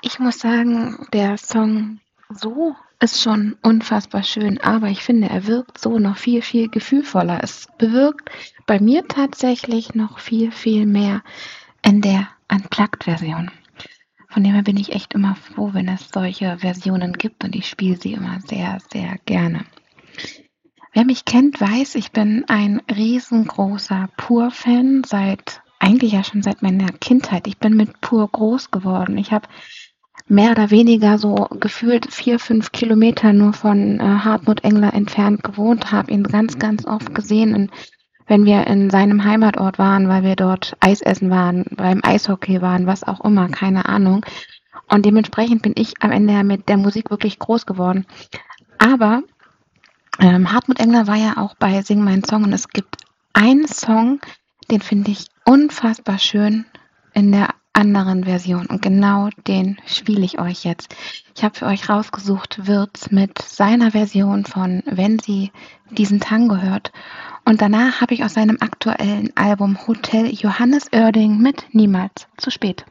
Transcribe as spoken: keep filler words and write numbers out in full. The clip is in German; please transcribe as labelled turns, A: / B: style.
A: Ich muss sagen, der Song so ist schon unfassbar schön, aber ich finde, er wirkt so noch viel, viel gefühlvoller. Es bewirkt bei mir tatsächlich noch viel, viel mehr in der Unplugged-Version. Von dem her bin ich echt immer froh, wenn es solche Versionen gibt und ich spiele sie immer sehr, sehr gerne. Wer mich kennt, weiß, ich bin ein riesengroßer Pur-Fan seit eigentlich ja schon seit meiner Kindheit. Ich bin mit Pur groß geworden. Ich habe mehr oder weniger so gefühlt vier, fünf Kilometer nur von äh, Hartmut Engler entfernt gewohnt, habe ihn ganz, ganz oft gesehen, und wenn wir in seinem Heimatort waren, weil wir dort Eis essen waren, beim Eishockey waren, was auch immer, keine Ahnung. Und dementsprechend bin ich am Ende ja mit der Musik wirklich groß geworden. Aber ähm, Hartmut Engler war ja auch bei Sing meinen Song, und es gibt einen Song, den finde ich unfassbar schön in der anderen Version, und genau den spiele ich euch jetzt. Ich habe für euch rausgesucht Wirtz mit seiner Version von Wenn sie diesen Tango hört, und danach habe ich aus seinem aktuellen Album Hotel Johannes Oerding mit Niemals zu spät.